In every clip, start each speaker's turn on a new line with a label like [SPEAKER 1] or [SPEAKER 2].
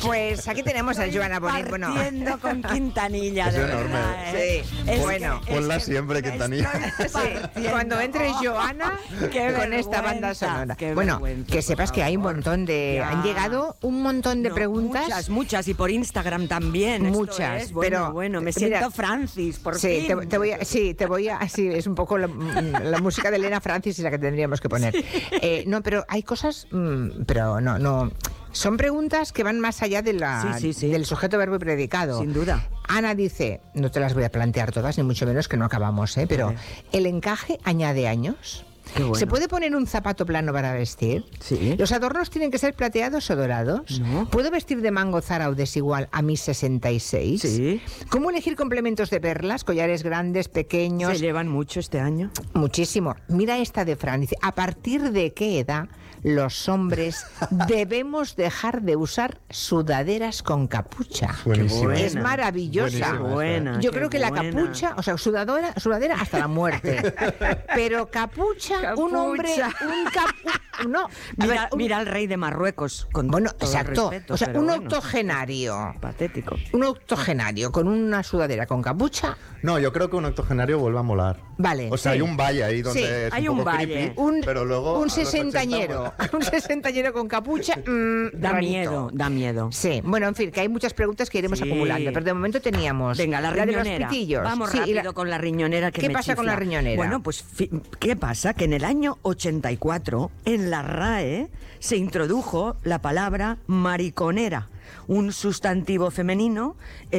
[SPEAKER 1] Pues aquí tenemos a Joana Bonet. Bueno,
[SPEAKER 2] partiendo con Quintanilla,
[SPEAKER 3] Es
[SPEAKER 2] de
[SPEAKER 3] enorme.
[SPEAKER 2] verdad, ¿eh?
[SPEAKER 1] Sí, bueno.
[SPEAKER 3] Ponla siempre, Quintanilla.
[SPEAKER 1] sí, cuando entre Joana
[SPEAKER 2] Qué
[SPEAKER 1] con esta
[SPEAKER 2] vergüenza,
[SPEAKER 1] banda sonora.
[SPEAKER 2] qué
[SPEAKER 1] Bueno,
[SPEAKER 2] vergüenza,
[SPEAKER 1] que
[SPEAKER 2] por
[SPEAKER 1] sepas que hay un
[SPEAKER 2] favor.
[SPEAKER 1] montón de...
[SPEAKER 2] Ya.
[SPEAKER 1] Han llegado un montón de
[SPEAKER 2] No,
[SPEAKER 1] preguntas.
[SPEAKER 2] Muchas, y por Instagram también. Esto
[SPEAKER 1] Muchas,
[SPEAKER 2] es, bueno,
[SPEAKER 1] pero,
[SPEAKER 2] bueno, me
[SPEAKER 1] mira,
[SPEAKER 2] siento Francis, por
[SPEAKER 1] Sí,
[SPEAKER 2] fin.
[SPEAKER 1] te voy a... Sí, es un poco la música de Elena Francis, es la que tendríamos que poner. No, pero hay cosas... pero no... Son preguntas que van más allá de
[SPEAKER 2] Sí.
[SPEAKER 1] del sujeto, verbo y predicado.
[SPEAKER 2] Sin duda.
[SPEAKER 1] Ana dice, no te las voy a plantear todas, ni mucho menos que no acabamos, pero
[SPEAKER 2] Vale.
[SPEAKER 1] ¿el encaje añade años?
[SPEAKER 2] Qué bueno.
[SPEAKER 1] ¿Se puede poner un zapato plano para vestir?
[SPEAKER 2] Sí.
[SPEAKER 1] ¿Los adornos tienen que ser plateados o dorados?
[SPEAKER 2] No.
[SPEAKER 1] ¿Puedo vestir de mango Zara o desigual a mis 66?
[SPEAKER 2] Sí.
[SPEAKER 1] ¿Cómo elegir complementos de perlas? ¿Collares grandes, pequeños?
[SPEAKER 2] ¿Se llevan mucho este año?
[SPEAKER 1] Muchísimo. Mira esta de Fran. Dice, ¿a partir de qué edad los hombres debemos dejar de usar sudaderas con capucha?
[SPEAKER 3] Buenísimo.
[SPEAKER 2] buena.
[SPEAKER 1] Es maravillosa.
[SPEAKER 3] Buenísima.
[SPEAKER 2] Buena.
[SPEAKER 1] Yo
[SPEAKER 2] qué
[SPEAKER 1] creo que la
[SPEAKER 2] buena.
[SPEAKER 1] capucha, o sea, sudadera hasta la muerte. Pero capucha, un hombre, no. A ver,
[SPEAKER 2] Mira al rey de Marruecos. Con
[SPEAKER 1] bueno,
[SPEAKER 2] todo el
[SPEAKER 1] exacto.
[SPEAKER 2] respeto,
[SPEAKER 1] O sea,
[SPEAKER 2] pero
[SPEAKER 1] un
[SPEAKER 2] bueno,
[SPEAKER 1] octogenario.
[SPEAKER 2] patético.
[SPEAKER 1] Un octogenario con una sudadera con capucha.
[SPEAKER 3] No, yo creo que un octogenario vuelve a molar.
[SPEAKER 1] Vale.
[SPEAKER 3] O sea,
[SPEAKER 1] Sí.
[SPEAKER 3] hay un valle ahí donde
[SPEAKER 1] Sí,
[SPEAKER 3] es
[SPEAKER 2] hay
[SPEAKER 3] un
[SPEAKER 2] un
[SPEAKER 3] poco
[SPEAKER 2] valle.
[SPEAKER 3] creepy, pero luego a
[SPEAKER 1] un
[SPEAKER 3] los 80
[SPEAKER 1] sesentañero.
[SPEAKER 3] mola.
[SPEAKER 1] Un sesentañero con capucha.
[SPEAKER 2] Da
[SPEAKER 1] rarito.
[SPEAKER 2] miedo, da miedo.
[SPEAKER 1] Sí, bueno, en fin, que hay muchas preguntas que iremos
[SPEAKER 2] Sí.
[SPEAKER 1] acumulando, pero de momento teníamos
[SPEAKER 2] Venga, la
[SPEAKER 1] de los
[SPEAKER 2] riñonera.
[SPEAKER 1] pitillos.
[SPEAKER 2] Vamos
[SPEAKER 1] Sí, y
[SPEAKER 2] rápido con la riñonera que
[SPEAKER 1] ¿Qué
[SPEAKER 2] me
[SPEAKER 1] pasa con
[SPEAKER 2] chifla.
[SPEAKER 1] la riñonera?
[SPEAKER 2] Bueno, pues ¿qué pasa? Que en el año 84 en la RAE se introdujo la palabra mariconera, un sustantivo femenino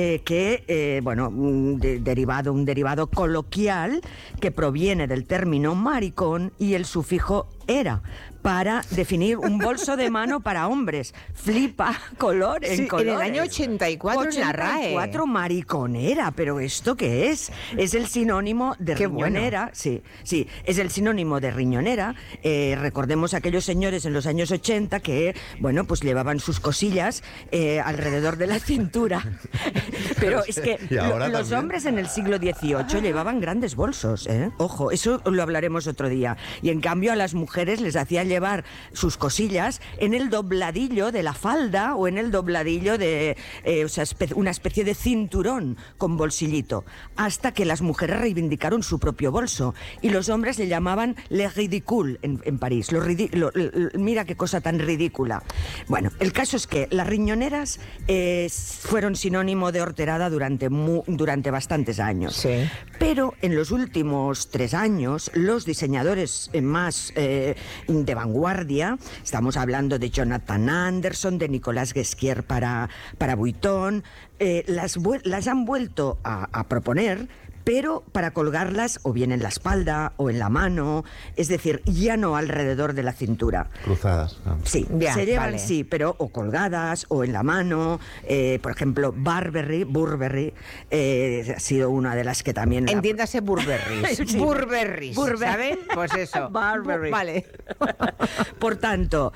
[SPEAKER 2] un derivado coloquial que proviene del término maricón y el sufijo era para definir un bolso de mano para hombres. Flipa colores.
[SPEAKER 1] Sí, en el año 84 en la RAE.
[SPEAKER 2] 84 mariconera, pero ¿esto qué es? Es el sinónimo de
[SPEAKER 1] Qué
[SPEAKER 2] riñonera. Sí, es el sinónimo de riñonera. Recordemos a aquellos señores en los años 80 que, bueno, pues llevaban sus cosillas alrededor de la cintura. Pero es que
[SPEAKER 3] Y ahora
[SPEAKER 2] los
[SPEAKER 3] también.
[SPEAKER 2] hombres en el siglo XVIII llevaban grandes bolsos, ¿eh? Ojo, eso lo hablaremos otro día. Y en cambio a las mujeres les hacían llevar sus cosillas en el dobladillo de la falda o en el dobladillo de una especie de cinturón con bolsillito, hasta que las mujeres reivindicaron su propio bolso y los hombres le llamaban le ridicule en París. Mira qué cosa tan ridícula. Bueno, el caso es que las riñoneras fueron sinónimo de horterada durante bastantes años.
[SPEAKER 1] Sí.
[SPEAKER 2] Pero en los últimos 3 años, los diseñadores más de vanguardia, estamos hablando de Jonathan Anderson, de Nicolas Ghesquière para Vuitton, las han vuelto a proponer, pero para colgarlas o bien en la espalda o en la mano, es decir, ya no alrededor de la cintura.
[SPEAKER 3] Cruzadas. ¿no?
[SPEAKER 2] Sí,
[SPEAKER 1] Ya,
[SPEAKER 2] se llevan,
[SPEAKER 1] vale.
[SPEAKER 2] sí, pero o colgadas o en la mano. Por ejemplo, Burberry ha sido una de las que también...
[SPEAKER 1] Entiéndase Burberrys.
[SPEAKER 2] Sí.
[SPEAKER 1] Burberrys, ¿saben? Pues eso.
[SPEAKER 2] Burberry.
[SPEAKER 1] Vale.
[SPEAKER 2] Por tanto,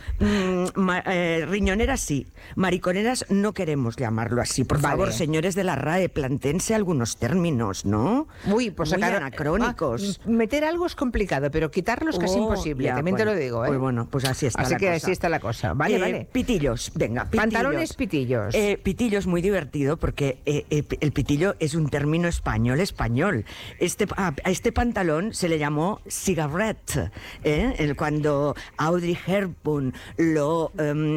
[SPEAKER 2] riñoneras sí, mariconeras no queremos llamarlo así. Por
[SPEAKER 1] Vale.
[SPEAKER 2] favor, señores de la RAE, plantéense algunos términos, ¿no?
[SPEAKER 1] Uy, pues
[SPEAKER 2] muy
[SPEAKER 1] sacar
[SPEAKER 2] anacrónicos.
[SPEAKER 1] Meter algo es complicado, pero quitarlo es casi imposible,
[SPEAKER 2] ya,
[SPEAKER 1] también te
[SPEAKER 2] bueno,
[SPEAKER 1] lo digo, ¿eh?
[SPEAKER 2] Pues bueno, pues así está
[SPEAKER 1] Así
[SPEAKER 2] la
[SPEAKER 1] que
[SPEAKER 2] cosa.
[SPEAKER 1] así está la cosa. Vale, vale.
[SPEAKER 2] Pitillos, venga, pitillos.
[SPEAKER 1] Pantalones pitillos.
[SPEAKER 2] Pitillo es muy divertido porque el pitillo es un término español. A este pantalón se le llamó cigarette, cuando Audrey Hepburn lo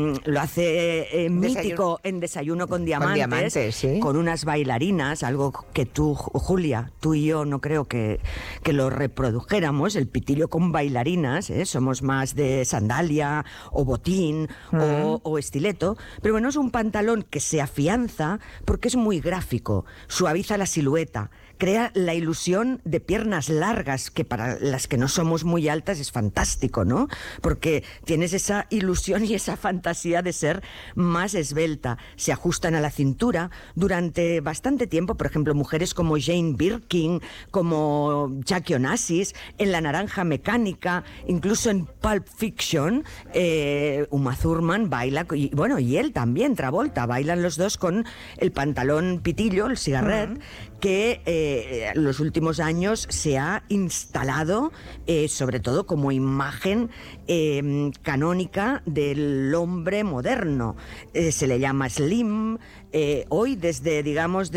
[SPEAKER 2] hace mítico en Desayuno con diamantes,
[SPEAKER 1] sí.
[SPEAKER 2] con unas bailarinas, algo que tú, Julia, tú y yo no creo que lo reprodujéramos, el pitillo con bailarinas, somos más de sandalia o botín o estileto, pero bueno, es un pantalón que se afianza porque es muy gráfico, suaviza la silueta, crea la ilusión de piernas largas, que para las que no somos muy altas es fantástico, ¿no? Porque tienes esa ilusión y esa fantasía de ser más esbelta. Se ajustan a la cintura durante bastante tiempo, por ejemplo, mujeres como Jane Birkin, como Jackie Onassis, en La naranja mecánica, incluso en Pulp Fiction, Uma Thurman baila, y él también, Travolta, bailan los dos con el pantalón pitillo, el cigarret, que los últimos años se ha instalado, sobre todo como imagen canónica del hombre moderno. Se le llama slim. Hoy desde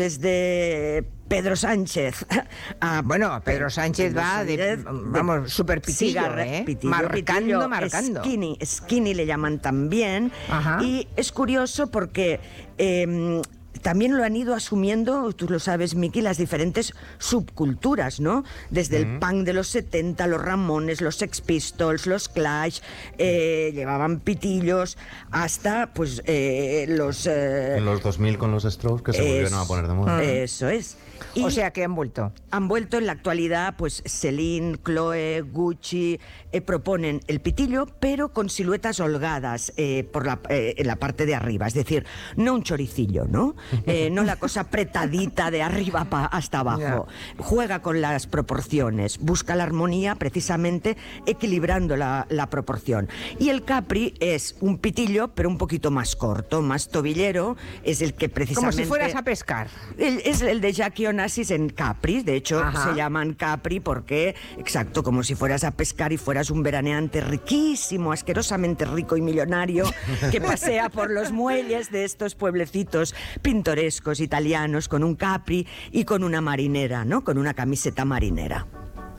[SPEAKER 2] Pedro Sánchez.
[SPEAKER 1] Bueno, Pedro Sánchez va vamos, súper pitillo, marcando.
[SPEAKER 2] Skinny le llaman también.
[SPEAKER 1] Ajá.
[SPEAKER 2] Y es curioso porque también lo han ido asumiendo, tú lo sabes, Miki, las diferentes subculturas, ¿no? Desde el punk de los 70, los Ramones, los Sex Pistols, los Clash, llevaban pitillos, hasta pues los...
[SPEAKER 3] En los 2000 con los Strokes, que se volvieron a poner de moda.
[SPEAKER 2] Eso es. Y
[SPEAKER 1] o sea que han vuelto.
[SPEAKER 2] Han vuelto en la actualidad, pues Celine, Chloe, Gucci, proponen el pitillo, pero con siluetas holgadas en la parte de arriba. Es decir, no un choricillo, ¿no? No la cosa apretadita de arriba hasta abajo. Juega con las proporciones, busca la armonía precisamente equilibrando la proporción. Y el Capri es un pitillo, pero un poquito más corto, más tobillero. Es el que precisamente...
[SPEAKER 1] Como si fueras a pescar.
[SPEAKER 2] Es el de Jackie Onassis en Capris. De hecho,
[SPEAKER 1] Ajá.
[SPEAKER 2] se llaman Capri porque, exacto, como si fueras a pescar y fueras un veraneante riquísimo, asquerosamente rico y millonario, que pasea por los muelles de estos pueblecitos pintorescos italianos con un Capri y con una marinera, ¿no? Con una camiseta marinera.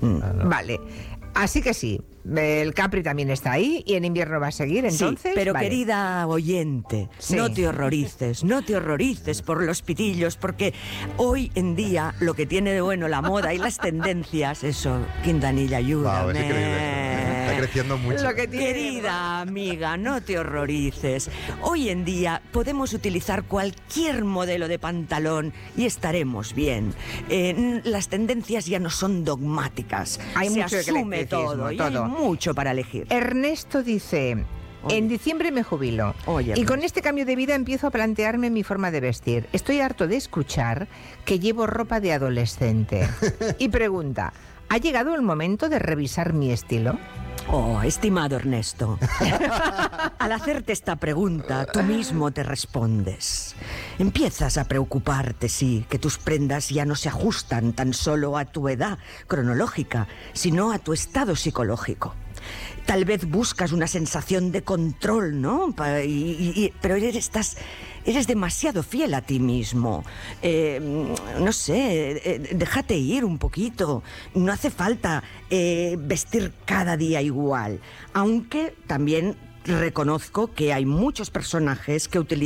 [SPEAKER 1] Vale. Así que sí, el Capri también está ahí y en invierno va a seguir, entonces...
[SPEAKER 2] Sí, pero
[SPEAKER 1] vale.
[SPEAKER 2] Querida oyente,
[SPEAKER 1] Sí.
[SPEAKER 2] no te horrorices por los pitillos, porque hoy en día lo que tiene de bueno la moda y las tendencias, eso, Quintanilla, ayúdame.
[SPEAKER 3] Wow, es increíble. Está creciendo mucho.
[SPEAKER 1] Lo que tiene-
[SPEAKER 2] Querida amiga, no te horrorices. Hoy en día podemos utilizar cualquier modelo de pantalón y estaremos bien. Las tendencias ya no son dogmáticas.
[SPEAKER 1] Hay
[SPEAKER 2] Se
[SPEAKER 1] mucho
[SPEAKER 2] asume
[SPEAKER 1] eclecticismo,
[SPEAKER 2] todo y
[SPEAKER 1] todo.
[SPEAKER 2] hay mucho para elegir.
[SPEAKER 1] Ernesto dice... En diciembre me jubilo
[SPEAKER 2] Oye,
[SPEAKER 1] y con
[SPEAKER 2] Ernesto.
[SPEAKER 1] este cambio de vida empiezo a plantearme mi forma de vestir. Estoy harto de escuchar que llevo ropa de adolescente. Y pregunta, ¿ha llegado el momento de revisar mi estilo?
[SPEAKER 2] Oh, estimado Ernesto, al hacerte esta pregunta, tú mismo te respondes. Empiezas a preocuparte, sí, que tus prendas ya no se ajustan tan solo a tu edad cronológica, sino a tu estado psicológico. Tal vez buscas una sensación de control, ¿no? Pero eres demasiado fiel a ti mismo. No sé, déjate ir un poquito. No hace falta vestir cada día igual. Aunque también reconozco que hay muchos personajes que utilizan